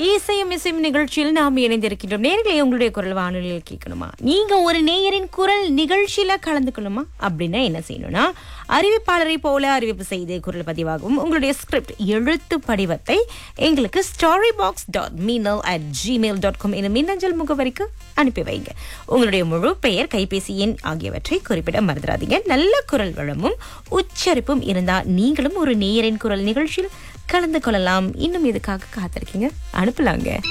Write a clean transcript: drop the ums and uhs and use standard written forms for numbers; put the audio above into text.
இசையும் இசையும் நிகழ்ச்சியில் நாம் இணைந்திருக்கின்றோம். நேயர்களே, உங்களுடைய குரல் வானொலியில் கேட்கணுமா? நீங்க ஒரு நேயரின் குரல் நிகழ்ச்சியில கலந்துக்கணுமா? அப்படின்னா என்ன செய்யணும்னா, அறிவிப்பாளரை போல அறிவிப்பு செய்து குரல் பதிவாகவும் உங்களுடைய ஸ்கிரிப்ட் எழுத்து படிவத்தை எங்களுக்கு storybox.meanal@gmail.com என்ற மின்னஞ்சல் முகவரிக்கு அனுப்பி வைங்க. உங்களுடைய முழு பெயர், கைபேசி எண் ஆகியவற்றை குறிப்பிட மறந்துடாதீங்க. நல்ல குரல் வளமும் உச்சரிப்பும் இருந்தா நீங்களும் ஒரு நேயரின் குரல் நிகழ்ச்சியில் கலந்து கொள்ளலாம். இன்னும் எதுக்காக காத்திருக்கீங்க? அனுப்பலாங்க.